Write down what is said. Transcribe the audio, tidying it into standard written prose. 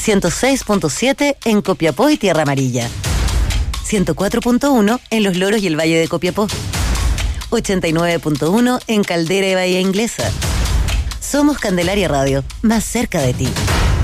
106.7 en Copiapó y Tierra Amarilla, 104.1 en Los Loros y el Valle de Copiapó, 89.1 en Caldera y Bahía Inglesa. Somos Candelaria Radio, más cerca de ti.